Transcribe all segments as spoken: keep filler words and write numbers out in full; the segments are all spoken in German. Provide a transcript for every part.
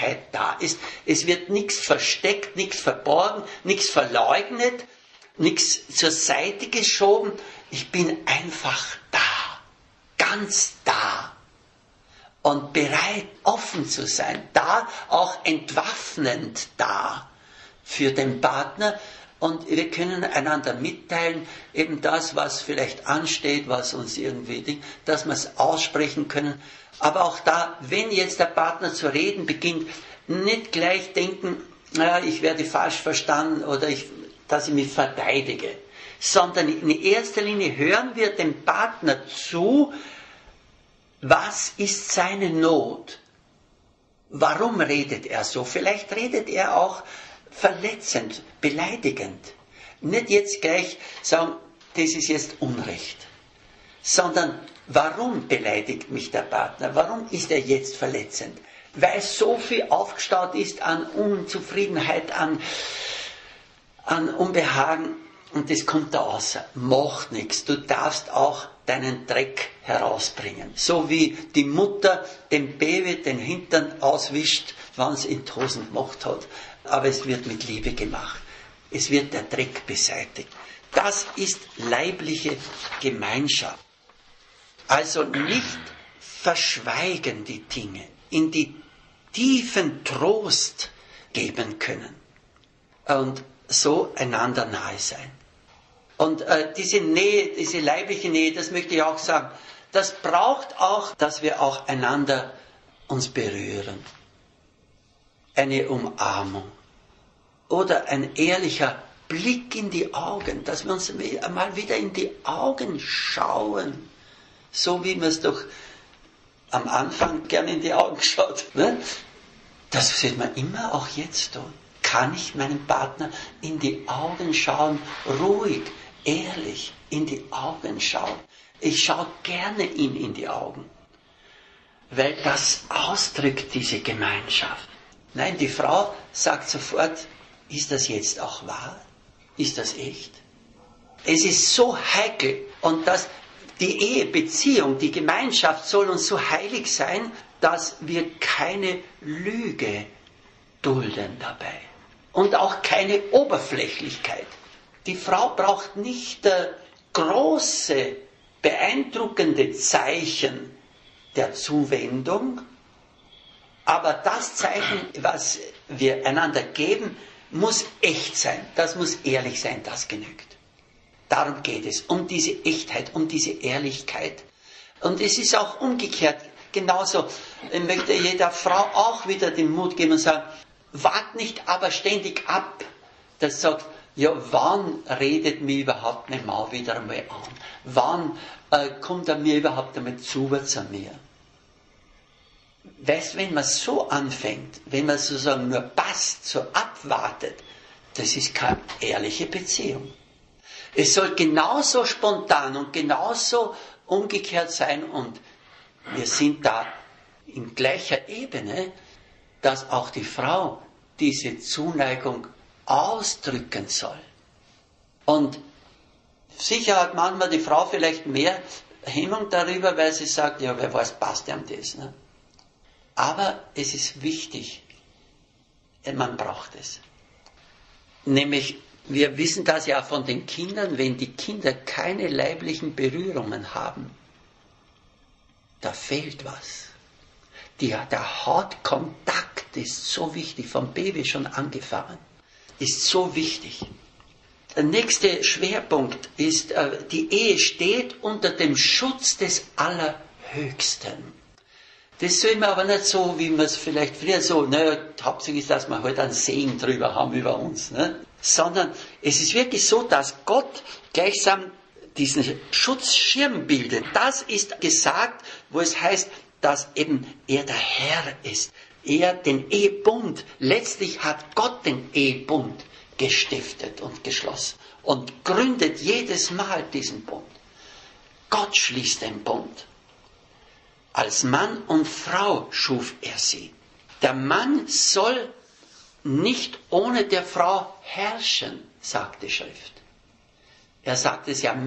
Ehrlichkeit da ist. Es wird nichts versteckt, nichts verborgen, nichts verleugnet, nichts zur Seite geschoben. Ich bin einfach da, ganz da und bereit, offen zu sein, da, auch entwaffnend da für den Partner. Und wir können einander mitteilen, eben das, was vielleicht ansteht, was uns irgendwie, dass wir es aussprechen können. Aber auch da, wenn jetzt der Partner zu reden beginnt, nicht gleich denken, naja, ich werde falsch verstanden oder ich, dass ich mich verteidige. Sondern in erster Linie hören wir dem Partner zu, was ist seine Not? Warum redet er so? Vielleicht redet er auch verletzend, beleidigend. Nicht jetzt gleich sagen, das ist jetzt Unrecht, sondern warum beleidigt mich der Partner? Warum ist er jetzt verletzend? Weil so viel aufgestaut ist an Unzufriedenheit, an, an Unbehagen und das kommt da raus. Macht nichts, du darfst auch deinen Dreck herausbringen. So wie die Mutter dem Baby den Hintern auswischt, wenn es in die Hosen gemacht hat. Aber es wird mit Liebe gemacht. Es wird der Dreck beseitigt. Das ist leibliche Gemeinschaft. Also nicht verschweigen die Dinge, in die tiefen Trost geben können und so einander nahe sein. Und äh, diese Nähe, diese leibliche Nähe, das möchte ich auch sagen, das braucht auch, dass wir auch einander uns berühren. Eine Umarmung oder ein ehrlicher Blick in die Augen, dass wir uns einmal wieder in die Augen schauen, so wie man es doch am Anfang gerne in die Augen schaut. Ne? Das sollte man immer auch jetzt tun. Kann ich meinem Partner in die Augen schauen, ruhig, ehrlich in die Augen schauen. Ich schaue gerne ihm in die Augen, weil das ausdrückt diese Gemeinschaft. Nein, die Frau sagt sofort, ist das jetzt auch wahr? Ist das echt? Es ist so heikel und das, die Ehebeziehung, die Gemeinschaft soll uns so heilig sein, dass wir keine Lüge dulden dabei. Und auch keine Oberflächlichkeit. Die Frau braucht nicht äh, große, beeindruckende Zeichen der Zuwendung, aber das Zeichen, was wir einander geben, muss echt sein, das muss ehrlich sein, das genügt. Darum geht es, um diese Echtheit, um diese Ehrlichkeit. Und es ist auch umgekehrt genauso. Ich möchte jeder Frau auch wieder den Mut geben und sagen, wart nicht aber ständig ab, das sagt, ja, wann redet mir überhaupt mein Mann wieder einmal an? Wann äh, kommt er mir überhaupt einmal zu, zu mir? Weißt, wenn man so anfängt, wenn man sozusagen nur passt, so abwartet, das ist keine ehrliche Beziehung. Es soll genauso spontan und genauso umgekehrt sein und wir sind da in gleicher Ebene, dass auch die Frau diese Zuneigung ausdrücken soll. Und sicher hat manchmal die Frau vielleicht mehr Hemmung darüber, weil sie sagt, ja, wer weiß, passt ihm das. Ne? Aber es ist wichtig, man braucht es. Nämlich, wir wissen das ja von den Kindern, wenn die Kinder keine leiblichen Berührungen haben, da fehlt was. Die, der Hautkontakt ist so wichtig, vom Baby schon angefangen, ist so wichtig. Der nächste Schwerpunkt ist, die Ehe steht unter dem Schutz des Allerhöchsten. Das soll man aber nicht so, wie man es vielleicht früher so, naja, hauptsächlich ist, dass wir halt einen Segen drüber haben über uns, ne? Sondern es ist wirklich so, dass Gott gleichsam diesen Schutzschirm bildet. Das ist gesagt, wo es heißt, dass eben er der Herr ist. Er den Ehebund, letztlich hat Gott den Ehebund gestiftet und geschlossen und gründet jedes Mal diesen Bund. Gott schließt den Bund. Als Mann und Frau schuf er sie. Der Mann soll nicht ohne der Frau herrschen, sagt die Schrift. Er sagt es ja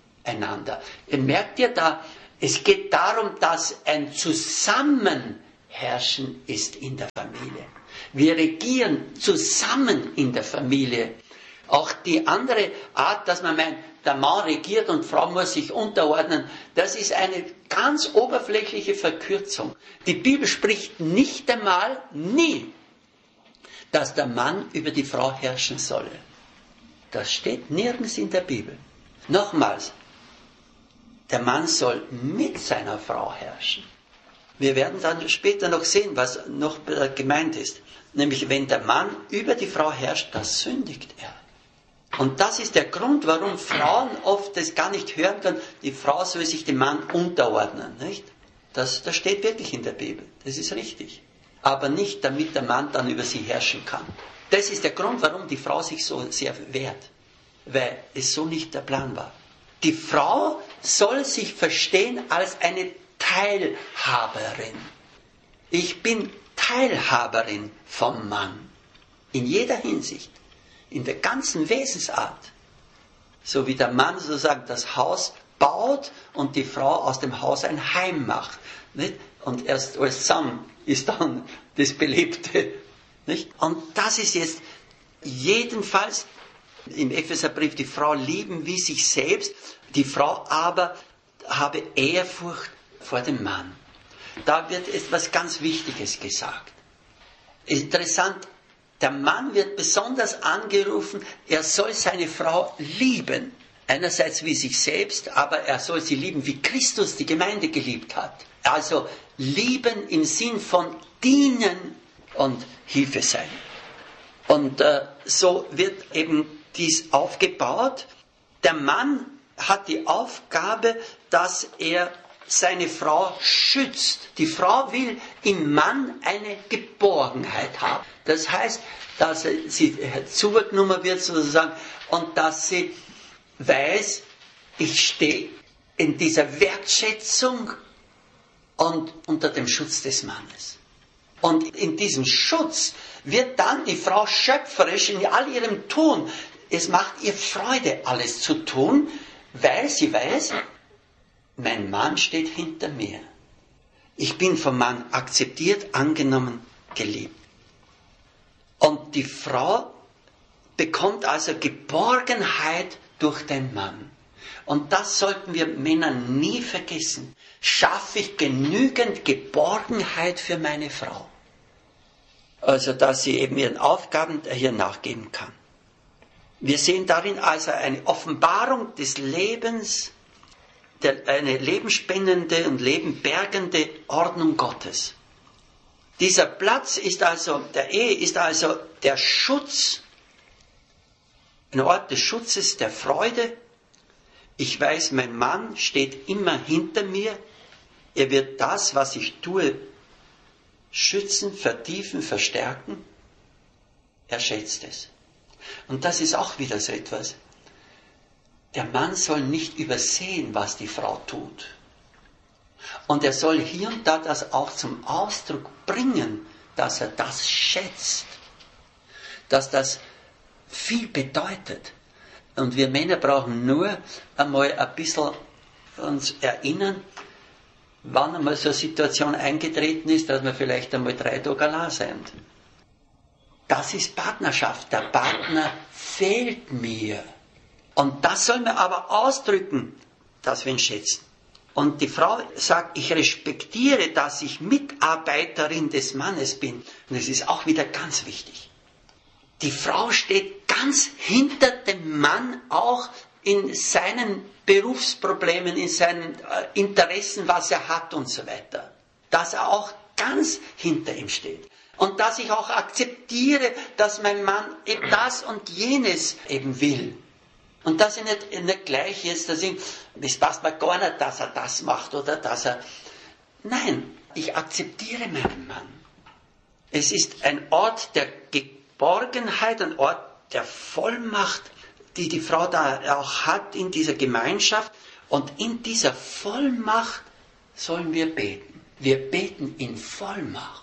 miteinander. Ihr merkt ja da, es geht darum, dass ein Zusammenherrschen Herrschen ist in der Familie. Wir regieren zusammen in der Familie. Auch die andere Art, dass man meint, der Mann regiert und Frau muss sich unterordnen, das ist eine ganz oberflächliche Verkürzung. Die Bibel spricht nicht einmal, nie, dass der Mann über die Frau herrschen solle. Das steht nirgends in der Bibel. Nochmals, der Mann soll mit seiner Frau herrschen. Wir werden dann später noch sehen, was noch gemeint ist. Nämlich, wenn der Mann über die Frau herrscht, dann sündigt er. Und das ist der Grund, warum Frauen oft das gar nicht hören können. Die Frau soll sich dem Mann unterordnen, nicht? Das, das steht wirklich in der Bibel. Das ist richtig. Aber nicht, damit der Mann dann über sie herrschen kann. Das ist der Grund, warum die Frau sich so sehr wehrt. Weil es so nicht der Plan war. Die Frau soll sich verstehen als eine Teilhaberin. Ich bin Teilhaberin vom Mann. In jeder Hinsicht. In der ganzen Wesensart. So wie der Mann sozusagen das Haus baut und die Frau aus dem Haus ein Heim macht. Nicht? Und erst alles zusammen ist dann das Belebte. Nicht? Und das ist jetzt jedenfalls im Epheserbrief, die Frau lieben wie sich selbst, die Frau aber habe Ehrfurcht vor dem Mann. Da wird etwas ganz Wichtiges gesagt. Interessant, der Mann wird besonders angerufen, er soll seine Frau lieben. Einerseits wie sich selbst, aber er soll sie lieben, wie Christus die Gemeinde geliebt hat. Also lieben im Sinn von dienen und Hilfe sein. Und äh, so wird eben dies aufgebaut. Der Mann hat die Aufgabe, dass er seine Frau schützt. Die Frau will im Mann eine Geborgenheit haben. Das heißt, dass sie zugenommen wird sozusagen und dass sie weiß, ich stehe in dieser Wertschätzung und unter dem Schutz des Mannes. Und in diesem Schutz wird dann die Frau schöpferisch in all ihrem Tun. Es macht ihr Freude, alles zu tun, weil sie weiß, mein Mann steht hinter mir. Ich bin vom Mann akzeptiert, angenommen, geliebt. Und die Frau bekommt also Geborgenheit durch den Mann. Und das sollten wir Männer nie vergessen. Schaffe ich genügend Geborgenheit für meine Frau? Also, dass sie eben ihren Aufgaben hier nachgeben kann. Wir sehen darin also eine Offenbarung des Lebens, der, eine lebenspendende und lebenbergende Ordnung Gottes. Dieser Platz ist also, der Ehe ist also der Schutz, ein Ort des Schutzes, der Freude. Ich weiß, mein Mann steht immer hinter mir. Er wird das, was ich tue, schützen, vertiefen, verstärken. Er schätzt es. Und das ist auch wieder so etwas. Der Mann soll nicht übersehen, was die Frau tut. Und er soll hier und da das auch zum Ausdruck bringen, dass er das schätzt. Dass das viel bedeutet. Und wir Männer brauchen nur einmal ein bisschen uns erinnern, wann einmal so eine Situation eingetreten ist, dass wir vielleicht einmal drei Tage allein sind. Das ist Partnerschaft. Der Partner fehlt mir. Und das soll man aber ausdrücken, dass wir ihn schätzen. Und die Frau sagt, ich respektiere, dass ich Mitarbeiterin des Mannes bin. Und das ist auch wieder ganz wichtig. Die Frau steht ganz hinter dem Mann, auch in seinen Berufsproblemen, in seinen Interessen, was er hat und so weiter. Dass er auch ganz hinter ihm steht. Und dass ich auch akzeptiere, dass mein Mann eben das und jenes eben will. Und dass ich nicht, nicht gleich jetzt, dass ich, es passt mir gar nicht, dass er das macht oder dass er... Nein, ich akzeptiere meinen Mann. Es ist ein Ort der Geborgenheit, ein Ort der Vollmacht, die die Frau da auch hat in dieser Gemeinschaft. Und in dieser Vollmacht sollen wir beten. Wir beten in Vollmacht.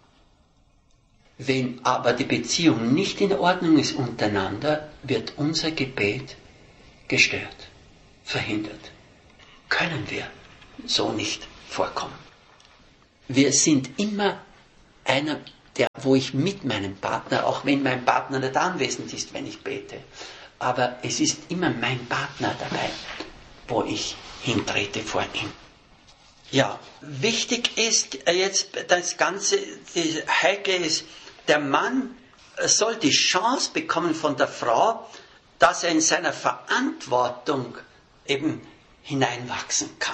Wenn aber die Beziehung nicht in Ordnung ist untereinander, wird unser Gebet gestört, verhindert. Können wir so nicht vorkommen. wir sind immer einer, der, wo ich mit meinem Partner, auch wenn mein Partner nicht anwesend ist, wenn ich bete, aber es ist immer mein Partner dabei, wo ich hintrete vor ihm. Ja, wichtig ist jetzt das Ganze, die Heike ist, der Mann soll die Chance bekommen von der Frau, dass er in seiner Verantwortung eben hineinwachsen kann.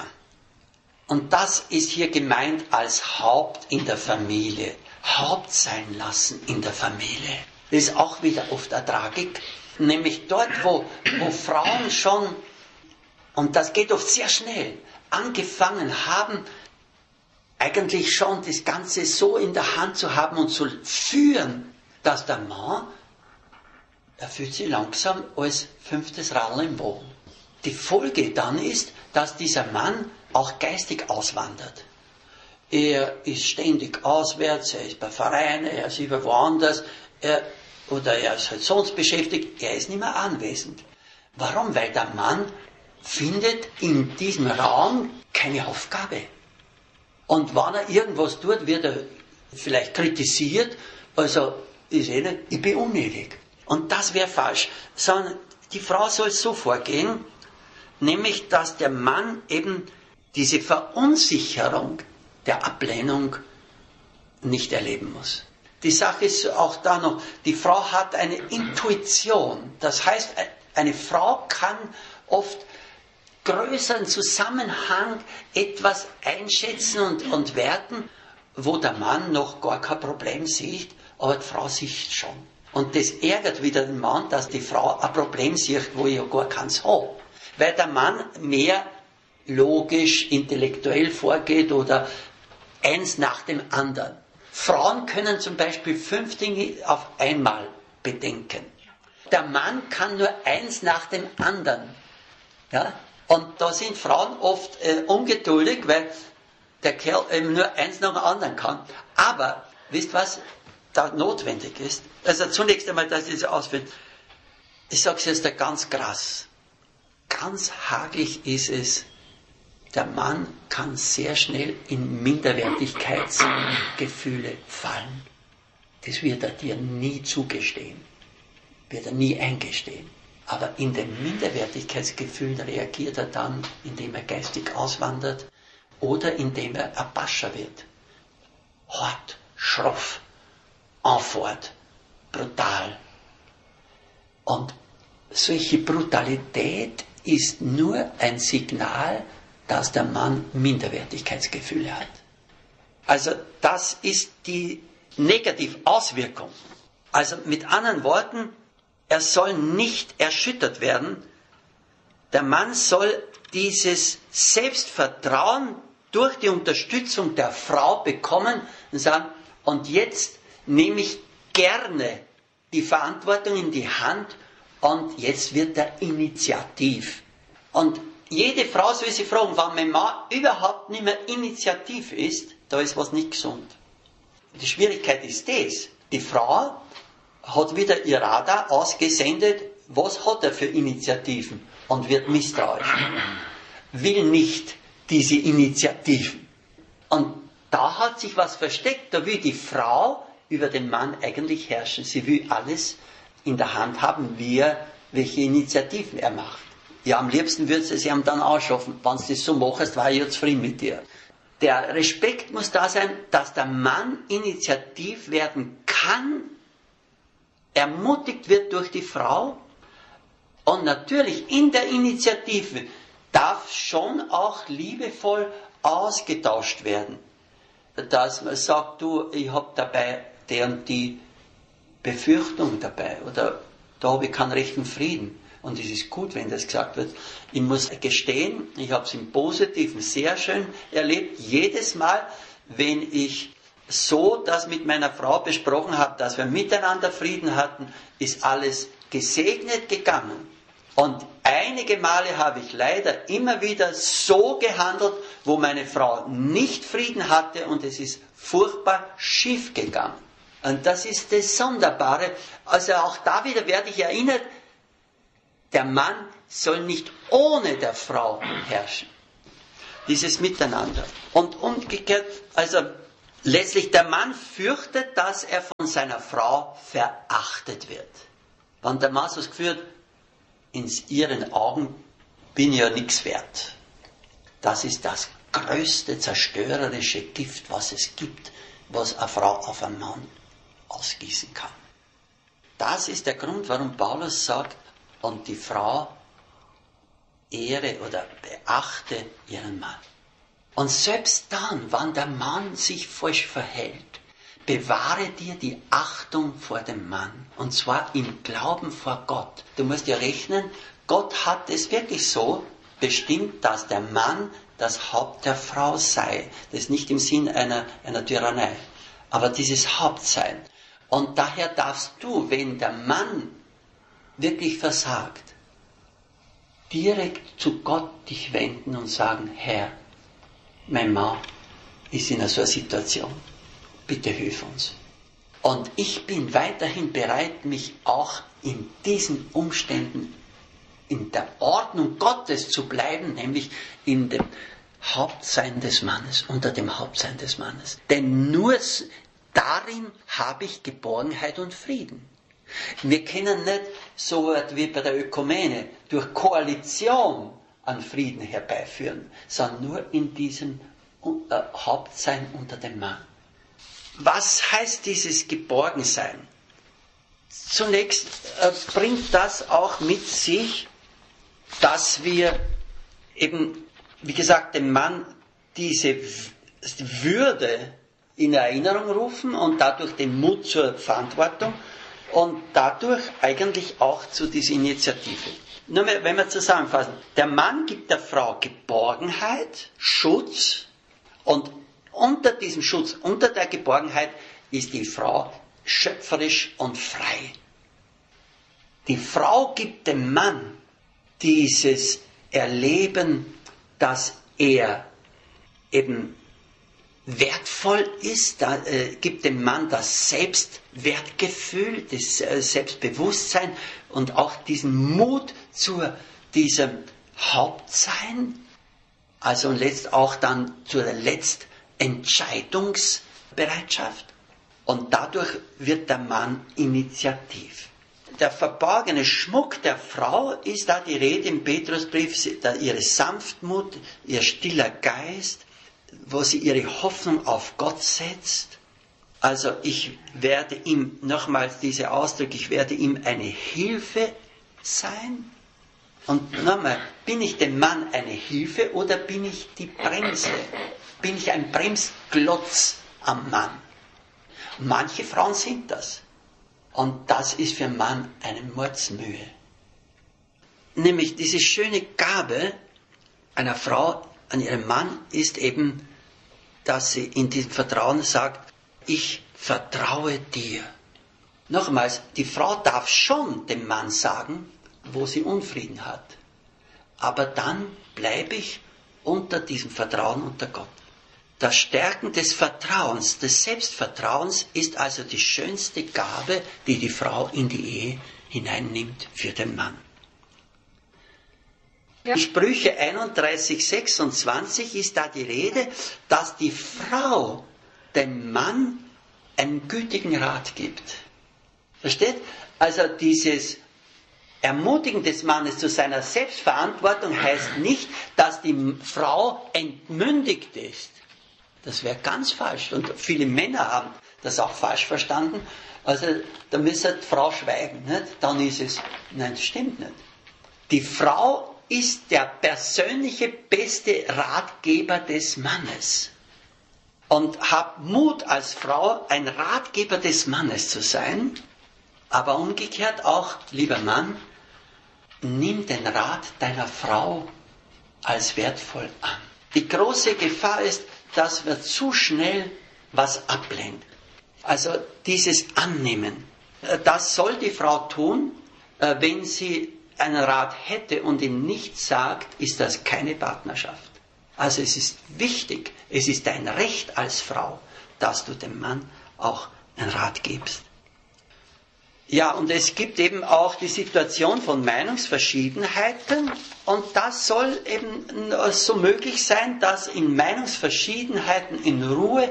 Und das ist hier gemeint als Haupt in der Familie. Haupt sein lassen in der Familie. Das ist auch wieder oft eine Tragik. Nämlich dort, wo, wo Frauen schon, und das geht oft sehr schnell, angefangen haben, eigentlich schon das Ganze so in der Hand zu haben und zu führen, dass der Mann, er fühlt sich langsam als fünftes Radl im Bogen. Die Folge dann ist, dass dieser Mann auch geistig auswandert. Er ist ständig auswärts, er ist bei Vereinen, er ist über woanders, er, oder er ist halt sonst beschäftigt, er ist nicht mehr anwesend. Warum? Weil der Mann findet in diesem Raum keine Aufgabe. Und wenn er irgendwas tut, wird er vielleicht kritisiert, also ist eh nicht, ich bin unnötig. Und das wäre falsch. Sondern die Frau soll so vorgehen, nämlich dass der Mann eben diese Verunsicherung der Ablehnung nicht erleben muss. Die Sache ist auch da noch, die Frau hat eine Intuition. Das heißt, eine Frau kann oft größeren Zusammenhang etwas einschätzen und, und werten, wo der Mann noch gar kein Problem sieht, aber die Frau sieht schon. Und das ärgert wieder den Mann, dass die Frau ein Problem sieht, wo ich ja gar keins habe. Weil der Mann mehr logisch, intellektuell vorgeht oder eins nach dem anderen. Frauen können zum Beispiel fünf Dinge auf einmal bedenken. Der Mann kann nur eins nach dem anderen. Ja? Und da sind Frauen oft äh, ungeduldig, weil der Kerl eben nur eins nach dem anderen kann. Aber, wisst was da notwendig ist? Also zunächst einmal, dass ich das ausfinde. Ich sage es jetzt da ganz krass. Ganz hagelig ist es, der Mann kann sehr schnell in Minderwertigkeitsgefühle fallen. Das wird er dir nie zugestehen, wird er nie eingestehen. Aber in den Minderwertigkeitsgefühlen reagiert er dann, indem er geistig auswandert oder indem er ein Pascha wird. Hart, schroff, anfort, brutal. Und solche Brutalität ist nur ein Signal, dass der Mann Minderwertigkeitsgefühle hat. Also das ist die Negativauswirkung. Also mit anderen Worten, er soll nicht erschüttert werden. Der Mann soll dieses Selbstvertrauen durch die Unterstützung der Frau bekommen und sagen, und jetzt nehme ich gerne die Verantwortung in die Hand und jetzt wird er initiativ. Und jede Frau soll sich fragen, wenn mein Mann überhaupt nicht mehr initiativ ist, da ist was nicht gesund. Die Schwierigkeit ist das, die Frau hat wieder ihr Radar ausgesendet, was hat er für Initiativen und wird misstrauisch. Will nicht diese Initiativen. Und da hat sich was versteckt, da will die Frau über den Mann eigentlich herrschen. Sie will alles in der Hand haben, wie er, welche Initiativen er macht. Ja, am liebsten würdest du es ihm dann ausschaffen. Wenn du das so machst, war ich ja zufrieden mit dir. Der Respekt muss da sein, dass der Mann initiativ werden kann, ermutigt wird durch die Frau und natürlich in der Initiative darf schon auch liebevoll ausgetauscht werden. Dass man sagt, du, ich habe dabei der und die Befürchtung dabei oder da habe ich keinen rechten Frieden. Und es ist gut, wenn das gesagt wird. Ich muss gestehen, ich habe es im Positiven sehr schön erlebt. Jedes Mal, wenn ich so das mit meiner Frau besprochen habe, dass wir miteinander Frieden hatten, ist alles gesegnet gegangen. Und einige Male habe ich leider immer wieder so gehandelt, wo meine Frau nicht Frieden hatte und es ist furchtbar schief gegangen. Und das ist das Sonderbare. Also auch da wieder werde ich erinnert, der Mann soll nicht ohne der Frau herrschen. Dieses Miteinander. Und umgekehrt, also Letztlich der Mann fürchtet, dass er von seiner Frau verachtet wird. Wenn der Mann so das Gefühl hat, in ihren Augen bin ich ja nichts wert. Das ist das größte zerstörerische Gift, was es gibt, was eine Frau auf einen Mann ausgießen kann. Das ist der Grund, warum Paulus sagt, und die Frau ehre oder beachte ihren Mann. Und selbst dann, wenn der Mann sich falsch verhält, bewahre dir die Achtung vor dem Mann. Und zwar im Glauben vor Gott. Du musst ja rechnen, Gott hat es wirklich so bestimmt, dass der Mann das Haupt der Frau sei. Das ist nicht im Sinn einer, einer Tyrannei. Aber dieses Hauptsein. Und daher darfst du, wenn der Mann wirklich versagt, direkt zu Gott dich wenden und sagen, Herr, mein Mann ist in so einer Situation. Bitte hilf uns. Und ich bin weiterhin bereit, mich auch in diesen Umständen in der Ordnung Gottes zu bleiben, nämlich in dem Hauptsein des Mannes, unter dem Hauptsein des Mannes. Denn nur darin habe ich Geborgenheit und Frieden. Wir können nicht so wie bei der Ökumene durch Koalition an Frieden herbeiführen, sondern nur in diesem äh, Hauptsein unter dem Mann. Was heißt dieses Geborgensein? Zunächst äh, bringt das auch mit sich, dass wir eben, wie gesagt, dem Mann diese Würde in Erinnerung rufen und dadurch den Mut zur Verantwortung und dadurch eigentlich auch zu dieser Initiative. Nur mehr, wenn wir zusammenfassen, der Mann gibt der Frau Geborgenheit, Schutz und unter diesem Schutz, unter der Geborgenheit ist die Frau schöpferisch und frei. Die Frau gibt dem Mann dieses Erleben, dass er eben wertvoll ist, da, äh, gibt dem Mann das Selbstwertgefühl, das äh, Selbstbewusstsein und auch diesen Mut zu diesem Hauptsein, also und letzt auch dann zur Letztentscheidungsbereitschaft. Und dadurch wird der Mann initiativ. Der verborgene Schmuck der Frau ist da die Rede im Petrusbrief, ihre Sanftmut, ihr stiller Geist, wo sie ihre Hoffnung auf Gott setzt. Also ich werde ihm, nochmals diese Ausdruck, ich werde ihm eine Hilfe sein. Und nochmal, bin ich dem Mann eine Hilfe oder bin ich die Bremse? Bin ich ein Bremsklotz am Mann? Manche Frauen sind das. Und das ist für einen Mann eine Mordsmühe. Nämlich diese schöne Gabe einer Frau an ihrem Mann ist eben, dass sie in diesem Vertrauen sagt, ich vertraue dir. Nochmals, die Frau darf schon dem Mann sagen, wo sie Unfrieden hat. Aber dann bleibe ich unter diesem Vertrauen unter Gott. Das Stärken des Vertrauens, des Selbstvertrauens ist also die schönste Gabe, die die Frau in die Ehe hineinnimmt für den Mann. Ja. In Sprüche einunddreißig, sechsundzwanzig ist da die Rede, dass die Frau dem Mann einen gütigen Rat gibt. Versteht? Also dieses Ermutigen des Mannes zu seiner Selbstverantwortung heißt nicht, dass die Frau entmündigt ist. Das wäre ganz falsch. Und viele Männer haben das auch falsch verstanden. Also da müsste die Frau schweigen. Nicht? Dann ist es, nein, das stimmt nicht. Die Frau ist der persönliche beste Ratgeber des Mannes. Und hab Mut als Frau, ein Ratgeber des Mannes zu sein. Aber umgekehrt auch, lieber Mann, nimm den Rat deiner Frau als wertvoll an. Die große Gefahr ist, dass wir zu schnell was ablenken. Also dieses Annehmen. Das soll die Frau tun, wenn sie einen Rat hätte und ihn nicht sagt, ist das keine Partnerschaft. Also es ist wichtig, es ist dein Recht als Frau, dass du dem Mann auch einen Rat gibst. Ja, und es gibt eben auch die Situation von Meinungsverschiedenheiten und das soll eben so möglich sein, dass in Meinungsverschiedenheiten in Ruhe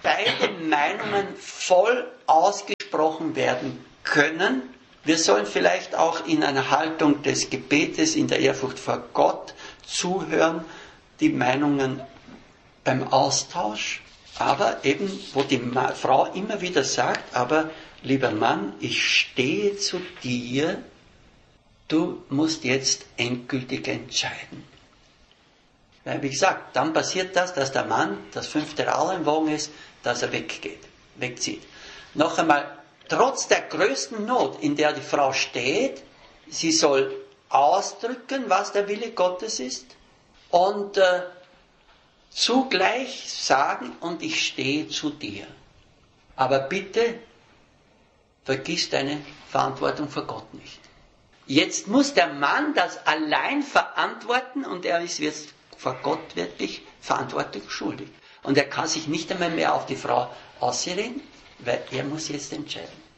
beide Meinungen voll ausgesprochen werden können. Wir sollen vielleicht auch in einer Haltung des Gebetes, in der Ehrfurcht vor Gott zuhören, die Meinungen beim Austausch, aber eben, wo die Frau immer wieder sagt, aber lieber Mann, ich stehe zu dir, du musst jetzt endgültig entscheiden. Weil, wie gesagt, dann passiert das, dass der Mann das fünfte Rad im Wagen ist, dass er weggeht, wegzieht. Noch einmal, trotz der größten Not, in der die Frau steht, sie soll ausdrücken, was der Wille Gottes ist und äh, zugleich sagen, und ich stehe zu dir. Aber bitte, vergiss deine Verantwortung vor Gott nicht. Jetzt muss der Mann das allein verantworten und er ist jetzt vor Gott wirklich Verantwortung schuldig. Und er kann sich nicht einmal mehr auf die Frau ausreden, weil er muss jetzt entscheiden.